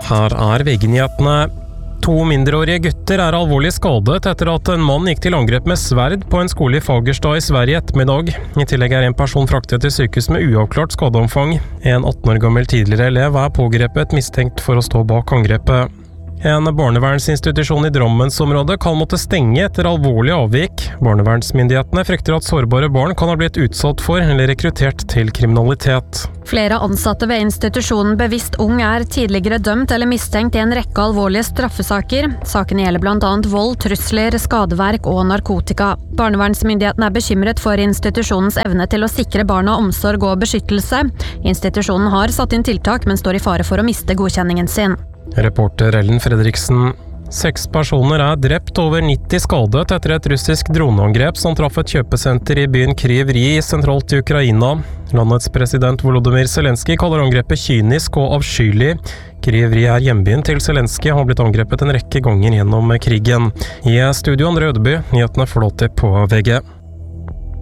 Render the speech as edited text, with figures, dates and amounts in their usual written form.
Her VG-nyhetene. 2 mindreårige gutter alvorlig skadet etter at en mann gikk til angrep med sverd på en skole i Fagerstad i Sverige ettermiddag. I tillegg en person fraktet til sykehus med uavklart skadeomfang. En 18 år gammel tidligere elev pågrepet mistenkt for å stå bak angrepet. En barnevernsinstitusjon i Drammensområdet kan måtte stenge etter alvorlig avvik. Barnevernsmyndighetene frykter at sårbare barn kan ha blitt utsatt for eller rekruttert til kriminalitet. Flere ansatte ved institusjonen Bevisst Ung tidligere dømt eller mistenkt i en rekke alvorlige straffesaker. Sakene gjelder blant annet vold, trusler, skadeverk og narkotika. Barnevernsmyndighetene bekymret for institusjonens evne til å sikre barna omsorg og beskyttelse. Institusjonen har satt inn tiltak, men står i fare for å miste godkjenningen sin. Reporter Ellen Fredriksen. 6 personer drept, over 90 skadet etter et russisk droneangrep som traff et kjøpesenter i byen Kryv Rih sentralt i Ukraina. Landets president Volodymyr Zelenskyj kaller angrepet kynisk og avskyelig. Kryv Rih hjembyen til Zelenskyj, har blitt angrepet en rekke ganger gjennom krigen. I studio Andre Ødeby, nyhetene flåter på VG.